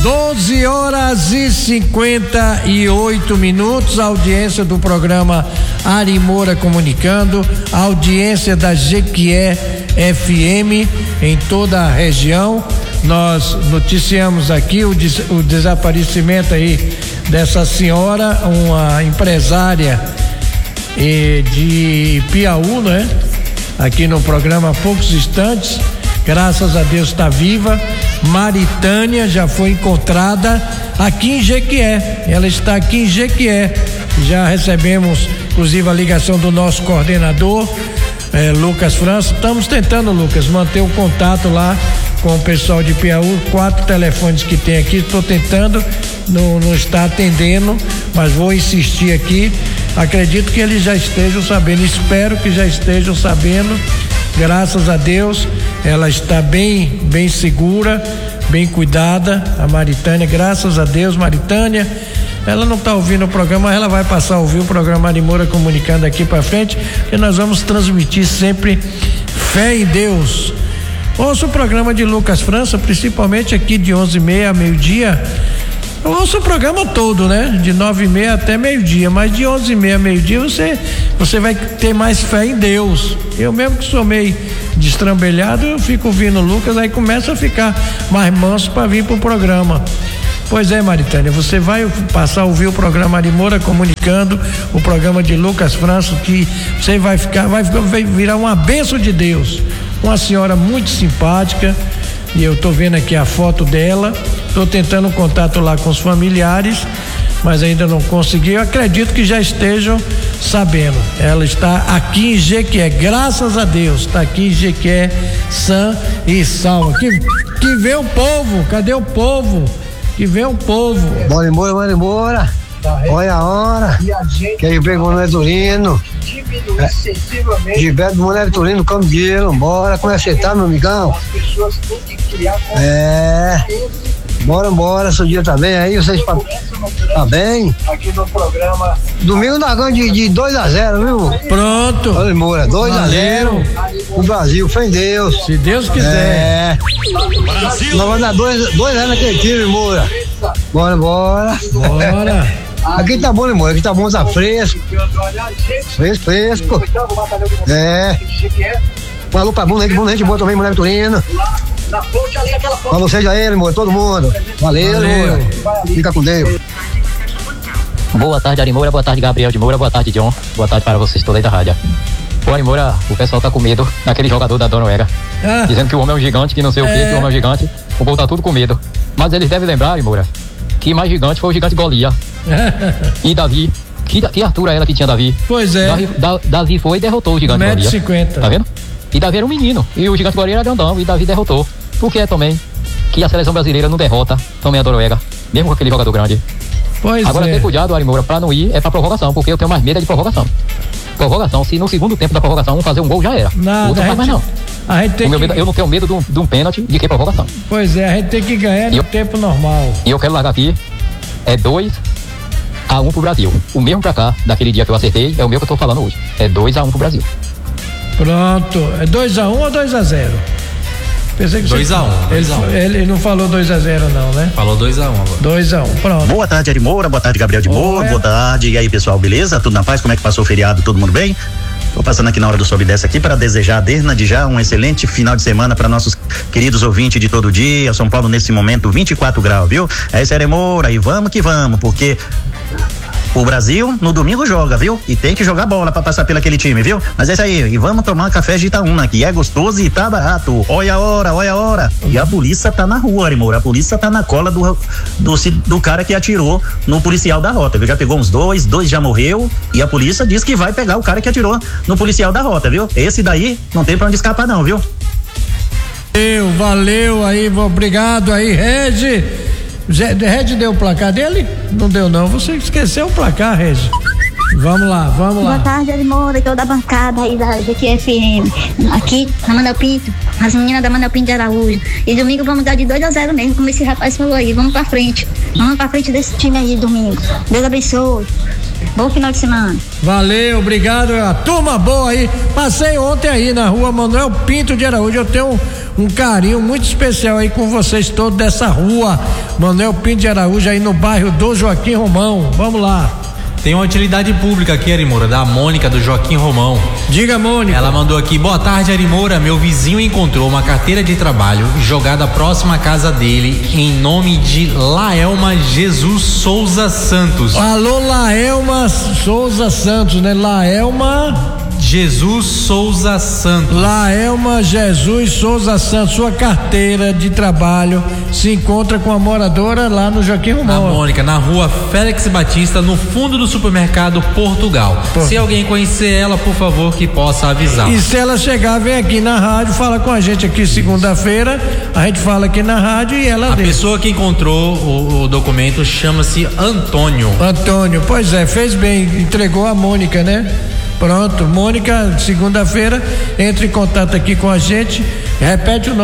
12h58, audiência do programa Ari Moura Comunicando, audiência da Jequié FM em toda a região. Nós noticiamos aqui o desaparecimento aí dessa senhora, uma empresária de Piauí, né? Aqui no programa há poucos instantes, graças a Deus está viva. Maritânia já foi encontrada aqui em Jequié, ela está aqui em Jequié. Já recebemos inclusive a ligação do nosso coordenador Lucas França. Estamos tentando, Lucas, manter o contato lá com o pessoal de Piauí. 4 telefones que tem aqui, estou tentando, não está atendendo, mas vou insistir aqui. Acredito que eles já estejam sabendo, espero que já estejam sabendo. Graças a Deus, ela está bem segura, bem cuidada, a Maritânia, graças a Deus. Maritânia, ela não está ouvindo o programa, mas ela vai passar a ouvir o programa Ari Moura Comunicando aqui para frente, que nós vamos transmitir sempre fé em Deus. Ouça o programa de Lucas França, principalmente aqui de 11h30 a meio-dia. Ouça o programa todo, né? De 9h30 até meio-dia, mas de 11h30 a meio-dia você vai ter mais fé em Deus. Eu mesmo que sou meio destrambelhado, eu fico ouvindo o Lucas, aí começa a ficar mais manso para vir pro programa. Pois é, Maritânia, você vai passar a ouvir o programa Ari Moura Comunicando, o programa de Lucas França, que você vai virar uma bênção de Deus. Uma senhora muito simpática, e eu tô vendo aqui a foto dela, tô tentando contato lá com os familiares, mas ainda não consegui. Eu acredito que já estejam sabendo. Ela está aqui em Jequié, graças a Deus, está aqui em Jequié, sã e salva. Que vê o povo, cadê o povo? Que vê o povo. Bora embora. Olha a hora. Que aí vem o Manuel Turino. Gilberto Manuel Turino, Camilo. Bora, como é que você tá, meu amigão? As pessoas têm que criar. Bora, seu dia tá bem aí? Vocês tá bem? Aqui no programa. Domingo nós ganhamos de 2-0, viu? Pronto. Olha, Moura, 2-0. O Brasil, fé em Deus. Se Deus quiser. Nós vamos dar 2-0 naquele time, Moura. Bora. Aqui tá bom, Moura, aqui tá bom, tá fresco. Fresco. Falou pra boa gente boa também, mulher Turino. Pra vocês aí, Moura, todo mundo. Valeu. Moura. Fica com Deus. Boa tarde, Ari Moura, boa tarde, Gabriel de Moura, boa tarde, John. Boa tarde para vocês todos aí da rádio. Ô, Ari Moura, o pessoal tá com medo daquele jogador da Noruega. Dizendo que o homem é um gigante, que não sei o que o homem é um gigante. O povo tá tudo com medo. Mas eles devem lembrar, Ari Moura, que mais gigante foi o gigante Golias. E Davi, que altura era que tinha Davi? Pois é. Davi foi e derrotou o gigante Golias. 1,50 m. Tá vendo? E Davi era um menino, e o gigante Golias era grandão, e Davi derrotou. Por que também que a seleção brasileira não derrota também a Noruega, mesmo com aquele jogador grande? Pois agora tem cuidado, Ari Moura, pra não ir pra prorrogação, porque eu tenho mais medo de prorrogação. Se no segundo tempo da prorrogação fazer um gol, já era. Nada, não faz mais não. Eu não tenho medo de um pênalti de que prorrogação. Pois é, a gente tem que ganhar no tempo normal. E eu quero largar aqui, 2-1 pro Brasil. O mesmo pra cá, daquele dia que eu acertei, é o meu que eu tô falando hoje. É 2-1 pro Brasil. Pronto. É 2-1 ou 2-0? Pensei que 2-1. Ele não falou 2-0 não, né? Falou 2-1 agora. 2-1, pronto. Boa tarde, Ari Moura, boa tarde, Gabriel de Moura, boa tarde. E aí, pessoal, beleza? Tudo na paz? Como é que passou o feriado? Todo mundo bem? Tô passando aqui na hora do Sobe e Desce aqui para desejar desde já um excelente final de semana para nossos queridos ouvintes de todo dia. São Paulo nesse momento 24 graus, viu? É isso, Ari Moura, e vamos que vamos, porque o Brasil no domingo joga, viu? E tem que jogar bola pra passar pelo aquele time, viu? Mas é isso aí, e vamos tomar café de Itaúna, que é gostoso e tá barato. Olha a hora. E a polícia tá na rua, Ari Moura. A polícia tá na cola do cara que atirou no policial da rota, viu? Já pegou uns dois já morreu, e a polícia diz que vai pegar o cara que atirou no policial da rota, viu? Esse daí não tem pra onde escapar não, viu? Valeu aí, obrigado aí, Regi. Regi deu o placar dele? Não deu não, você esqueceu o placar, Regi. Vamos lá. Boa tarde, Ari Moura, toda a bancada aí da GQFM. Aqui, na Manuel Pinto, as meninas da Manuel Pinto de Araújo. E domingo vamos dar de 2-0 mesmo, como esse rapaz falou aí. Vamos pra frente desse time aí domingo. Deus abençoe. Bom final de semana. Valeu, obrigado. A turma boa aí. Passei ontem aí na rua Manuel Pinto de Araújo. Eu tenho um carinho muito especial aí com vocês todos dessa rua Manuel Pinto de Araújo, aí no bairro do Joaquim Romão. Vamos lá. Tem uma utilidade pública aqui, Ari Moura, da Mônica do Joaquim Romão. Diga, Mônica. Ela mandou aqui: boa tarde, Ari Moura. Meu vizinho encontrou uma carteira de trabalho jogada próxima à casa dele em nome de Laelma Jesus Souza Santos. Alô, Laelma Souza Santos, né? Laelma Jesus Souza Santos. Laelma Jesus Souza Santos, sua carteira de trabalho se encontra com a moradora lá no Joaquim Romão. A Mônica, na rua Félix Batista, no fundo do supermercado Portugal. Se alguém conhecer ela, por favor, que possa avisar. E se ela chegar, vem aqui na rádio, fala com a gente aqui segunda-feira, a gente fala aqui na rádio e ela... A pessoa que encontrou o documento chama-se Antônio. Antônio, pois é, fez bem, entregou a Mônica, né? Pronto, Mônica, segunda-feira, entre em contato aqui com a gente, repete o nome.